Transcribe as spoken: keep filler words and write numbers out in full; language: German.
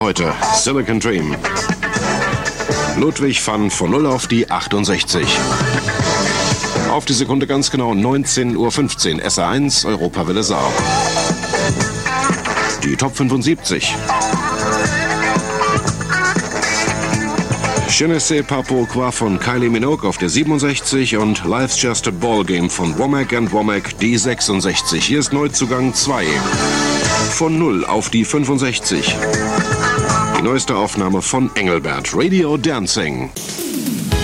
Heute Silicon Dream. Ludwig van von null auf die achtundsechzig. Auf die Sekunde ganz genau neunzehn Uhr fünfzehn. S A eins, Europawelle Saar. Die Top fünfundsiebzig. Je ne sais pas pourquoi von Kylie Minogue auf der siebenundsechzig und Life's Just a Ball Game von Womack and Womack die sechsundsechzig. Hier ist Neuzugang zwei. Von null auf die fünfundsechzig. Die neueste Aufnahme von Engelbert, Radio Dancing.